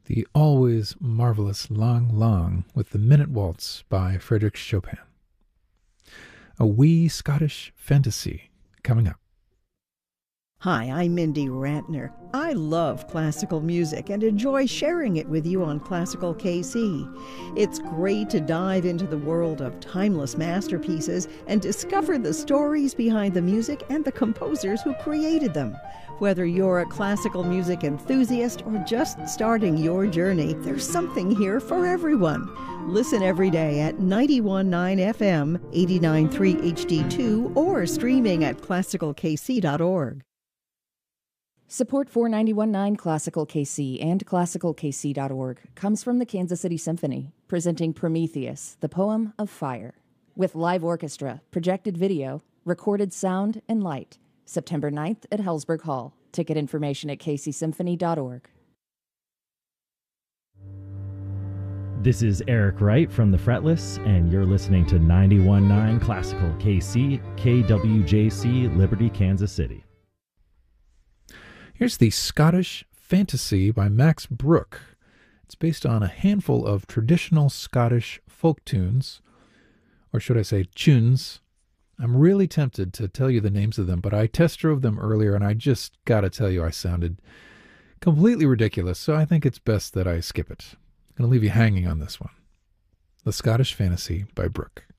The always marvelous Lang Lang with the Minute Waltz by Frédéric Chopin. A wee Scottish fantasy coming up. Hi, I'm Mindy Rantner. I love classical music and enjoy sharing it with you on Classical KC. It's great to dive into the world of timeless masterpieces and discover the stories behind the music and the composers who created them. Whether you're a classical music enthusiast or just starting your journey, there's something here for everyone. Listen every day at 91.9 FM, 89.3 HD2, or streaming at classicalkc.org. Support for 91.9 Classical KC and classicalkc.org comes from the Kansas City Symphony, presenting Prometheus, the Poem of Fire. With live orchestra, projected video, recorded sound, and light. September 9th at Hellsberg Hall. Ticket information at kcsymphony.org. This is Eric Wright from The Fretless, and you're listening to 91.9 Classical KC, KWJC, Liberty, Kansas City. Here's the Scottish Fantasy by Max Bruch. It's based on a handful of traditional Scottish folk tunes, or should I say tunes. I'm really tempted to tell you the names of them, but I test drove them earlier, and I just gotta tell you I sounded completely ridiculous, so I think it's best that I skip it. I'm going to leave you hanging on this one. The Scottish Fantasy by Bruch.